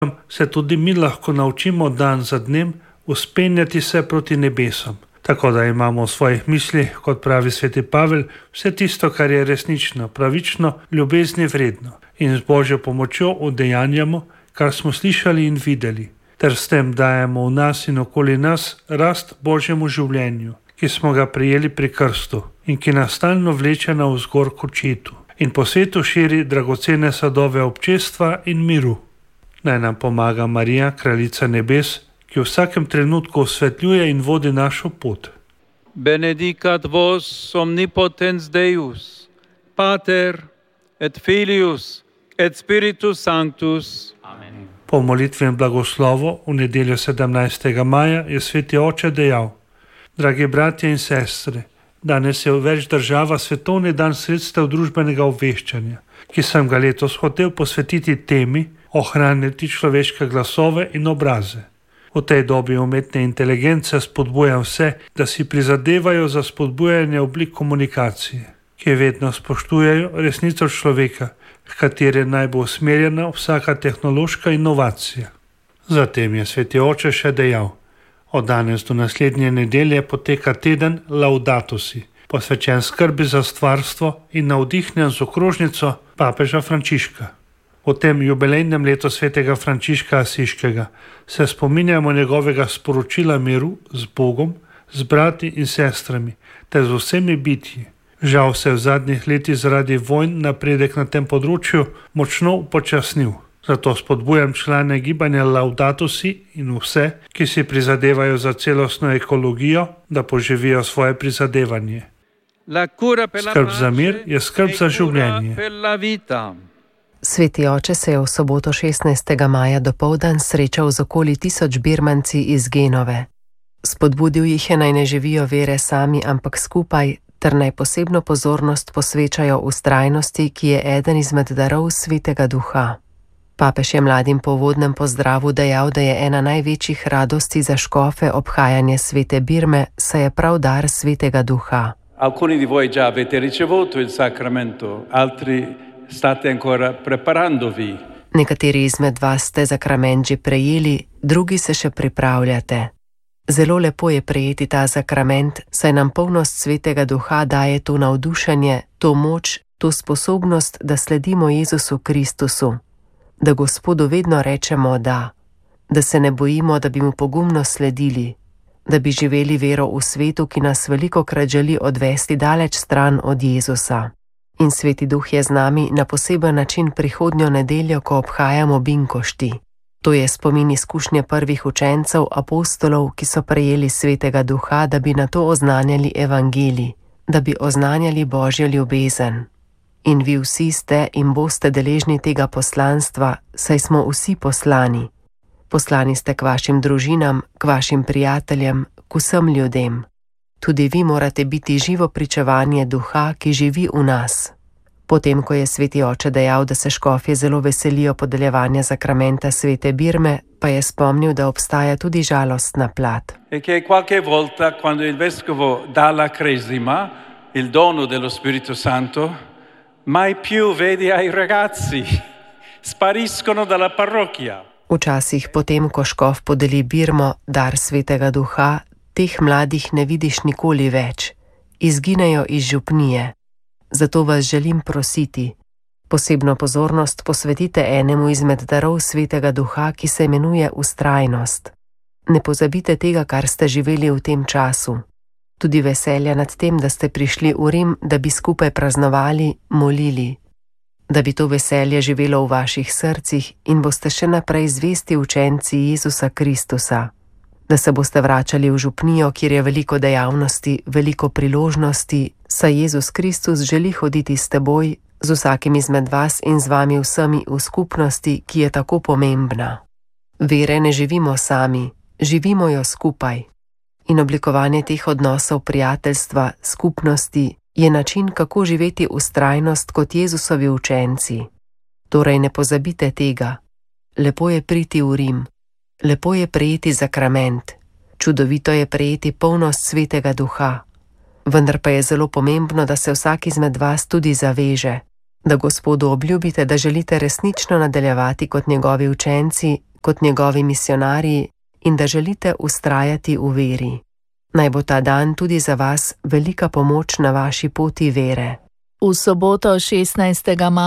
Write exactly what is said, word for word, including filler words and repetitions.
se tudi mi lahko naučimo dan za dnem vzpenjati se proti nebesom, tako da imamo v svojih mislih, kot pravi sveti Pavel, vse tisto, kar je resnično, pravično, ljubezni vredno in z Božjo pomočjo udejanjamo, kar smo slišali in videli, ter s tem dajemo v nas in okoli nas rast Božjemu življenju, ki smo ga prijeli pri krstu in ki nas stalno vleče navzgor k očetu in po svetu širi dragocene sadove občestva in miru. Naj nam pomaga Marija, Kraljica nebes, ki v vsakem trenutku osvetljuje in vodi našo pot. Benedicat vos omnipotens Deus, Pater et Filius et Spiritus Sanctus. Amen. Po molitvi in blagoslovu v nedeljo sedemnajstega maja je sveti oče dejal: Dragi bratje in sestre, danes je v več državah svetovni dan sredstev družbenega obveščanja, ki sem ga letos hotel posvetiti temi ohraniti človeške glasove in obraze. V tej dobi umetne inteligence spodbujam vse, da si prizadevajo za spodbujanje oblik komunikacije, ki vedno spoštujejo resnico človeka, v katere naj bo usmerjena vsaka tehnološka inovacija. Zatem je sveti oče še dejal: Od danes do naslednje nedelje poteka teden Laudato si, posvečen skrbi za stvarstvo in navdihnjen z okrožnico papeža Frančiška. V tem jubilejnem letu svetega Frančiška Asiškega se spominjamo njegovega sporočila miru z Bogom, z brati in sestrami ter z vsemi bitji. Žal se je v zadnjih letih zaradi vojn napredek na tem področju močno upočasnil. Zato spodbujam člane gibanja Laudato si in vse, ki si prizadevajo za celostno ekologijo, da poživijo svoje prizadevanje. Skrb za mir je skrb za življenje. Sveti oče se je v soboto šestnajstega maja dopoldan srečal z okoli tisoč birmanci iz Genove. Spodbudil jih je, naj ne živijo vere sami, ampak skupaj, ter naj posebno pozornost posvečajo vztrajnosti, ki je eden izmed darov svetega duha. Papež je mladim po uvodnem pozdravu dejal, da je ena največjih radosti za škofe obhajanje svete Birme, saj je prav dar svetega duha. Alcuni di voi già avete ricevuto il sacramento, altri state ancora preparandovi. Nekateri izmed vas ste zakrament že prejeli, drugi se še pripravljate. Zelo lepo je prejeti ta zakrament, saj nam polnost svetega duha daje to navdušenje, to moč, to sposobnost, da sledimo Jezusu Kristusu, da Gospodu vedno rečemo da, da se ne bojimo, da bi mu pogumno sledili, da bi živeli vero v svetu, ki nas velikokrat želi odvesti daleč stran od Jezusa. In sveti duh je z nami na poseben način prihodnjo nedeljo, ko obhajamo binkošti. To je spomin izkušnje prvih učencev apostolov, ki so prejeli svetega duha, da bi nato oznanjali evangelij, da bi oznanjali Božjo ljubezen. In vi vsi ste in boste deležni tega poslanstva, saj smo vsi poslani. Poslani ste k vašim družinam, k vašim prijateljem, k vsem ljudem. Tudi vi morate biti živo pričevanje duha, ki živi v nas. Potem, ko je sveti oče dejal, da se škofje zelo veselijo podeljevanja zakramenta svete Birme, pa je spomnil, da obstaja tudi žalostna plat. E che qualche volta, quando il vescovo dà la cresima, il dono dello Spirito Santo, mai più vedi ai ragazzi, spariscono dalla parrocchia. Včasih potem, ko škof podeli Birmo, dar svetega duha, teh mladih ne vidiš nikoli več, izginejo iz župnije. Zato vas želim prositi, posebno pozornost posvetite enemu izmed darov svetega duha, ki se imenuje vztrajnost. Ne pozabite tega, kar ste živeli v tem času. Tudi veselja nad tem, da ste prišli v Rim, da bi skupaj praznovali, molili. Da bi to veselje živelo v vaših srcih in boste še naprej zvesti učenci Jezusa Kristusa. Da se boste vračali v župnijo, kjer je veliko dejavnosti, veliko priložnosti, saj Jezus Kristus želi hoditi s teboj, z vsakim izmed vas in z vami vsemi v skupnosti, ki je tako pomembna. Vere ne živimo sami, živimo jo skupaj. In oblikovanje teh odnosov prijateljstva, skupnosti, je način, kako živeti vztrajnost kot Jezusovi učenci. Torej ne pozabite tega. Lepo je priti v Rim. Lepo je prejeti zakrament, čudovito je prejeti polnost svetega duha, vendar pa je zelo pomembno, da se vsak izmed vas tudi zaveže, da Gospodu obljubite, da želite resnično nadaljevati kot njegovi učenci, kot njegovi misionarji in da želite vztrajati v veri. Naj bo ta dan tudi za vas velika pomoč na vaši poti vere. V soboto šestnajstega